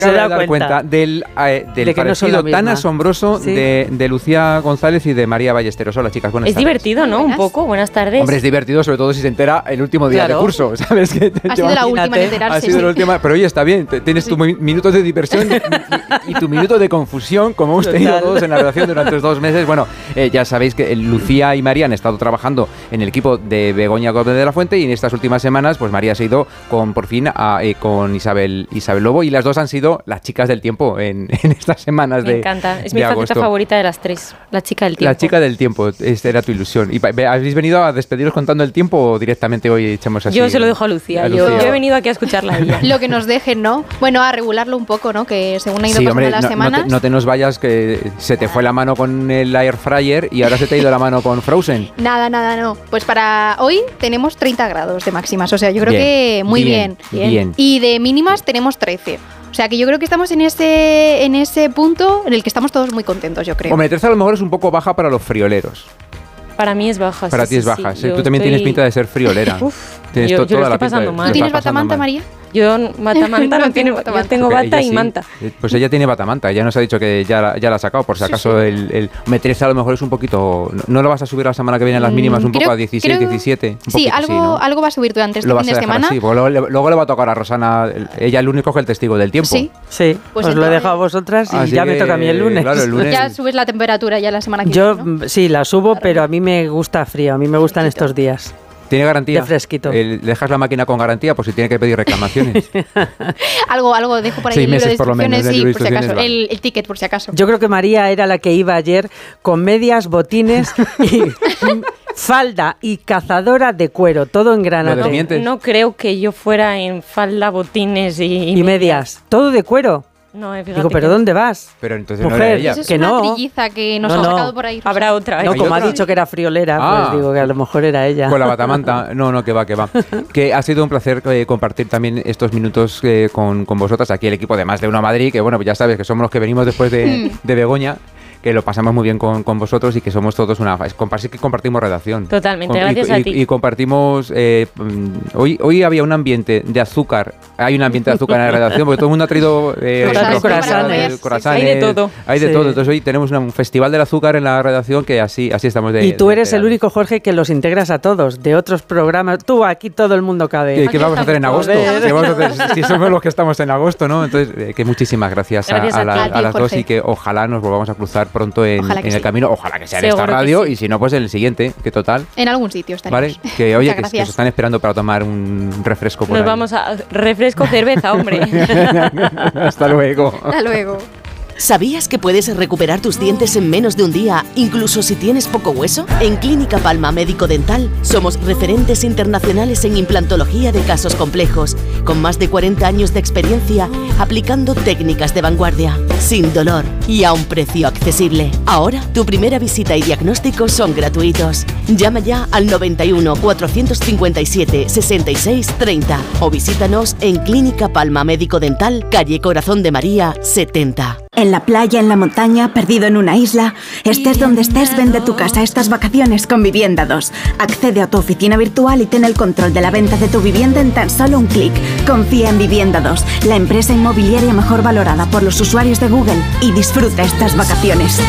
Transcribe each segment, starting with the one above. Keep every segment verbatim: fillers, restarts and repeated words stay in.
Se da cuenta, cuenta del, eh, del de parecido no tan asombroso ¿sí? de, de Lucía González y de María Ballesteros. Hola, chicas, buenas es tardes. Es divertido, ¿no? Buenas. Un poco. Buenas tardes. Hombre, es divertido, sobre todo si se entera el último día claro. de curso, ¿sabes? Que ha sido la última en enterarse. Ha sido sí. la última, pero oye, está bien. Tienes sí. tu minutos de diversión y, y tu minuto de confusión, como hemos tenido Total. todos en la redacción durante los dos meses. Bueno, eh, ya sabéis que Lucía y María han estado trabajando en el equipo de Begoña Gómez de la Fuente y en estas últimas semanas, pues María se ha ido con, por fin a, eh, con Isabel, Isabel Lobo y las dos han sido las chicas del tiempo en, en estas semanas de Me encanta, es mi faceta agosto. favorita de las tres, la chica del tiempo. La chica del tiempo, esta era tu ilusión. ¿Y habéis venido a despediros contando el tiempo o directamente hoy echamos así? Yo se lo dejo a Lucía, a Lucía. Yo, yo he venido aquí a escucharla a ella. Lo que nos dejen, ¿no? Bueno, a regularlo un poco, ¿no? Que según ha ido sí, pasando hombre, las no, semanas... No te, no te nos vayas que se te fue la mano con el air fryer y ahora se te ha ido la mano con Frozen. Nada, nada, no. Pues para hoy tenemos treinta grados de máximas, o sea, yo creo bien, que muy bien, bien. bien. Y de mínimas tenemos trece. O sea, que yo creo que estamos en ese, en ese punto en el que estamos todos muy contentos, yo creo. Hombre, trece a lo mejor es un poco baja para los frioleros. Para mí es baja. Para sí, ti es sí, baja. Sí, sí. Tú estoy... también tienes pinta de ser friolera. Uf, tienes yo, to- yo toda lo estoy la pasando de, mal. ¿Tú tienes batamanta, María? Yo batamanta no tengo. Yo tengo bata y sí. manta. Pues ella tiene batamanta. Ella nos ha dicho que ya, ya la ha sacado. Por si acaso sí, sí. el, el me trece a lo mejor es un poquito... ¿No lo vas a subir la semana que viene en las mínimas un creo, poco a dieciséis, creo, diecisiete? Un sí, poquito, algo, sí, ¿no? algo va a subir durante este lo fin de semana. Así, luego, luego le va a tocar a Rosana. Ella el único que el testigo del tiempo. Sí. Sí, pues os lo he dejado a vosotras y así ya me toca a mí el lunes. Claro, el lunes. Ya subes la temperatura ya la semana que Yo, viene, ¿no? Sí, la subo, pero a mí me gusta frío. A mí me gustan Fresquito. estos días. ¿Tiene garantía? De fresquito. Eh, ¿Dejas la máquina con garantía por si tiene que pedir reclamaciones? algo, algo dejo por ahí Seis el libro meses de por lo menos. instrucciones, El sí, por si acaso. El, el ticket, por si acaso. Yo creo que María era la que iba ayer con medias, botines y falda y cazadora de cuero, todo en granate. No, no creo que yo fuera en falda, botines y, y, y medias. medias. Todo de cuero. No, fíjate Digo, ¿pero que... dónde vas? Pero entonces Mujer, no era ella. Eso es que una no. trilliza que nos no, ha no. sacado por ahí. Habrá otra. No, ¿eh? como otra? ha dicho que era friolera, ah, pues digo que a lo mejor era ella. Con la batamanta. No, no, que va, que va. Que ha sido un placer eh, compartir también estos minutos eh, con, con vosotras, aquí el equipo de Más de Uno Madrid, que bueno, pues ya sabes que somos los que venimos después de, de Begoña, que lo pasamos muy bien con, con vosotros y que somos todos una... Es que compartimos redacción. Totalmente, con, gracias y, a y, ti. Y compartimos... Eh, hoy, hoy había un ambiente de azúcar. Hay un ambiente de azúcar en la redacción porque todo el mundo ha traído... Eh, corazones. corazones. Hay de todo. Hay de sí. todo. Entonces hoy tenemos un festival del azúcar en la redacción que así, así estamos de... Y tú de, eres de, de, el único, Jorge, que los integras a todos, de otros programas. Tú, aquí todo el mundo cabe. ¿Qué, ¿qué vamos a hacer en agosto? ¿Qué vamos a hacer? Si somos los que estamos en agosto, ¿no? Entonces, eh, que muchísimas gracias, gracias a, a, a, la, ti, a, a las Jorge. dos y que ojalá nos volvamos a cruzar pronto en, en el sí. camino. Ojalá que sea en Seguro esta radio sí. y si no, pues en el siguiente, que total. En algún sitio estaremos. ¿Vale? Que oye, que, Muchas que os están esperando para tomar un refresco por Nos ahí. vamos a... Refresco, cerveza, hombre. Hasta luego. Hasta luego. ¿Sabías que puedes recuperar tus dientes en menos de un día, incluso si tienes poco hueso? En Clínica Palma Médico Dental somos referentes internacionales en implantología de casos complejos, con más de cuarenta años de experiencia aplicando técnicas de vanguardia, sin dolor y a un precio accesible. Ahora, tu primera visita y diagnóstico son gratuitos. Llama ya al noventa y uno, cuatrocientos cincuenta y siete, sesenta y seis, treinta o visítanos en Clínica Palma Médico Dental, calle Corazón de María, setenta. En la playa, en la montaña, perdido en una isla, estés donde estés, vende tu casa estas vacaciones con Vivienda dos. Accede a tu oficina virtual y ten el control de la venta de tu vivienda en tan solo un clic. Confía en Vivienda dos, la empresa inmobiliaria mejor valorada por los usuarios de Google, y disfruta estas vacaciones.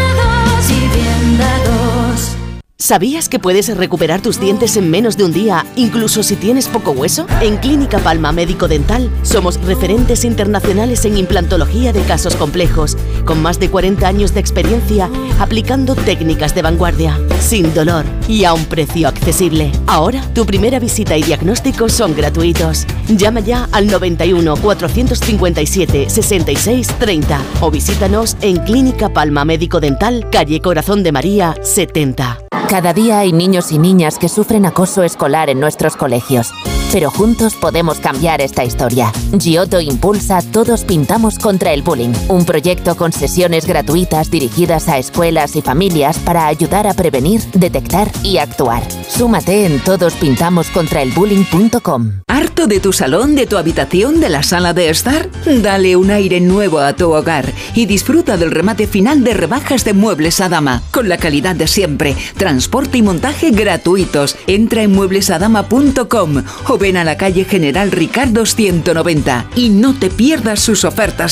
¿Sabías que puedes recuperar tus dientes en menos de un día, incluso si tienes poco hueso? En Clínica Palma Médico Dental somos referentes internacionales en implantología de casos complejos, con más de cuarenta años de experiencia aplicando técnicas de vanguardia, sin dolor y a un precio accesible. Ahora, tu primera visita y diagnóstico son gratuitos. Llama ya al noventa y uno, cuatrocientos cincuenta y siete, sesenta y seis, treinta o visítanos en Clínica Palma Médico Dental, calle Corazón de María, setenta. Cada día hay niños y niñas que sufren acoso escolar en nuestros colegios. Pero juntos podemos cambiar esta historia. Giotto impulsa Todos Pintamos contra el Bullying, un proyecto con sesiones gratuitas dirigidas a escuelas y familias para ayudar a prevenir, detectar y actuar. Súmate en todos pintamos contra el bullying punto com. ¿Harto de tu salón, de tu habitación, de la sala de estar? Dale un aire nuevo a tu hogar y disfruta del remate final de rebajas de Muebles Adama, con la calidad de siempre, transporte y montaje gratuitos. Entra en muebles adama punto com o ven a la calle General Ricardo ciento noventa y no te pierdas sus ofertas